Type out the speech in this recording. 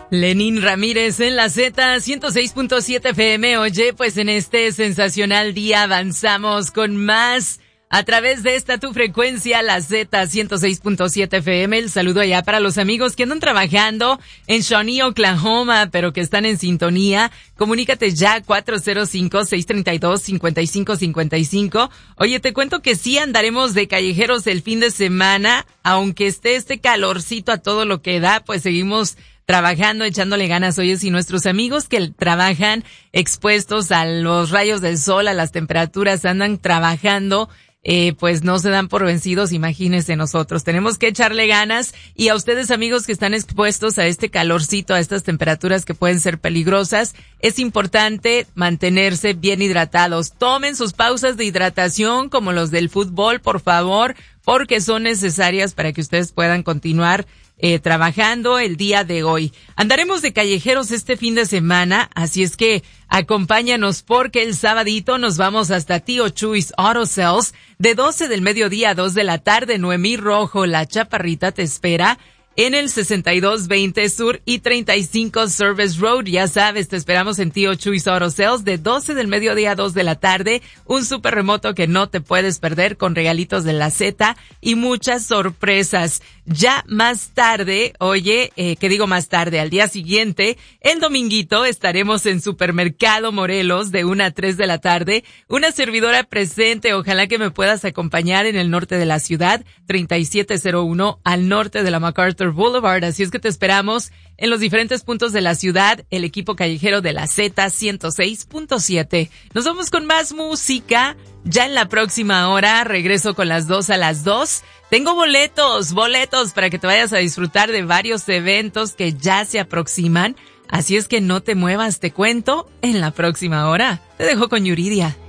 Lenín Ramírez en la Z106.7 FM. Oye, pues en este sensacional día avanzamos con más a través de esta tu frecuencia, la Z106.7 FM. El saludo allá para los amigos que andan trabajando en Shawnee, Oklahoma, pero que están en sintonía. Comunícate ya 405-632-5555. Oye, te cuento que sí andaremos de callejeros el fin de semana, aunque esté este calorcito a todo lo que da, pues seguimos trabajando, echándole ganas. Oye, si nuestros amigos que trabajan expuestos a los rayos del sol, a las temperaturas, andan trabajando, pues no se dan por vencidos, imagínense nosotros. Tenemos que echarle ganas, y a ustedes amigos que están expuestos a este calorcito, a estas temperaturas que pueden ser peligrosas, es importante mantenerse bien hidratados. Tomen sus pausas de hidratación como los del fútbol, por favor, porque son necesarias para que ustedes puedan continuar trabajando el día de hoy. Andaremos de callejeros este fin de semana, así es que acompáñanos porque el sabadito nos vamos hasta Tío Chuys Auto Sales de 12 del mediodía a 2 de la tarde. Noemí Rojo, la chaparrita, te espera en el 6220 Sur y 35 Service Road. Ya sabes, te esperamos en Tío Chuys Auto Sales de 12 del mediodía a 2 de la tarde. Un súper remoto que no te puedes perder, con regalitos de la Z y muchas sorpresas. Ya más tarde, oye, más tarde, al día siguiente, el dominguito, estaremos en Supermercado Morelos de 1 a 3 de la tarde. Una servidora presente, ojalá que me puedas acompañar en el norte de la ciudad, 3701 al norte de la MacArthur Boulevard. Así es que te esperamos en los diferentes puntos de la ciudad, el equipo callejero de la Z106.7. Nos vamos con más música. Ya en la próxima hora regreso con las 2 a las 2. Tengo boletos para que te vayas a disfrutar de varios eventos que ya se aproximan. Así es que no te muevas, te cuento en la próxima hora. Te dejo con Yuridia.